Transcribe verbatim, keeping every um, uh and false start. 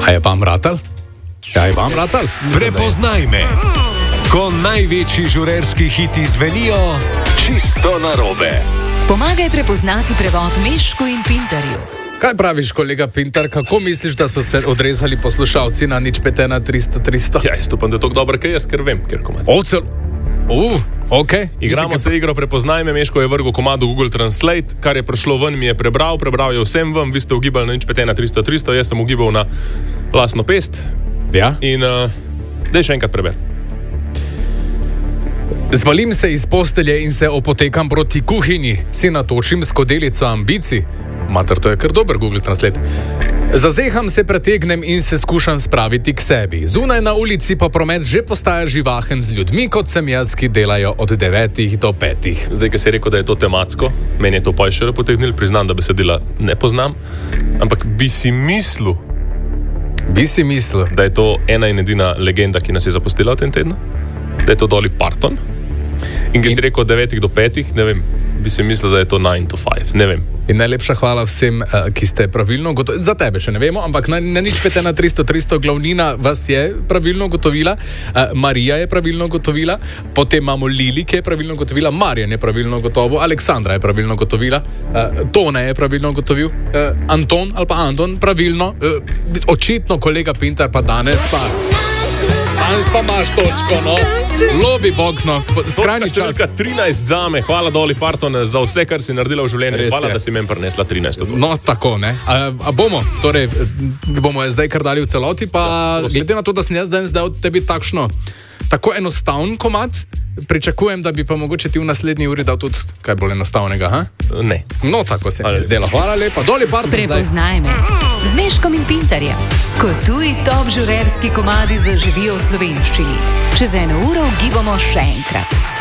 A je vam ratal? A je vam ratal? Prepoznaj me. Ko največji žurerski hiti zvenijo čisto narobe. Pomagaj prepoznati prevod Mešku in Pintarju. Kaj praviš, kolega Pintar, kako misliš, da so se odrezali poslušalci na nič pet ena tristo tristo? Ja, jaz upam, da je to dobro, kaj jaz, ker vem, ker komad. Ocel. Uh, ok. Igramo Mislim, se igro Prepoznaj me, Meško je vrgel komado Google Translate, kar je prišlo ven, mi je prebral, prebral je vsem vam, vi ste ugibali na nič pet ena tristo tristo, jaz sem ugibal na lastno pest. Ja. In uh, daj še enkrat preber. Zvalim se iz postelje in se opotekam proti kuhinji, si natočim skodelico ambicij. Mater, to je kar dober Google Translate. Zazeham se, pretegnem in se skušam spraviti k sebi. Zunaj na ulici pa promet že postaja živahen z ljudmi, kot sem jaz, ki delajo od devetih do petih. Zdaj, ki si rekel, da je to tematsko, meni je to pa še potegnil, priznam, da besedila ne poznam, ampak bi si mislil, Bi si mislil, da je to ena in edina legenda, ki nas je zapustila v tem tednu, da je to Dolly Parton. In ki si rekel od devetih do petih, ne vem, bi si mislil, da je to nine to five, ne vem. In najlepša hvala vsem, ki ste pravilno ugotovili. Za tebe še ne vemo, ampak na, na nič pet ena tristo tristo glavnina vas je pravilno ugotovila, Marija je pravilno ugotovila, potem imamo Lili, ki je pravilno ugotovila, Marjan je pravilno ugotovil, Aleksandra je pravilno ugotovila, Tone je pravilno ugotovil, Anton ali pa Anton pravilno, očitno kolega Pintar pa danes pa... Danes pa imaš točko, no. Lobi bog, no. Skrajni čas. Številka trinajst zame. Hvala Dolly Parton za vse, kar si naredila v življenju. Res Hvala, je. da si meni prinesla trinajst. No, tako, ne. A, a bomo, torej, bomo je zdaj kar dali v celoti, pa Ja, glede na to, da sem jaz danes dal tebi takšno, tako enostavn komad, pričakujem, da bi pa mogoče ti v naslednji uri dal tudi kaj bolj enostavnega, ha? Ne. No, tako se mi Ali- je zdelo. Hvala lepa. Dolly Parton zdaj. Prepoznaj me z Meškom in Pintarjem. Ko tuji top žurerski komadi zaživijo v slovenščini. Čez eno uro ugibamo še enkrat.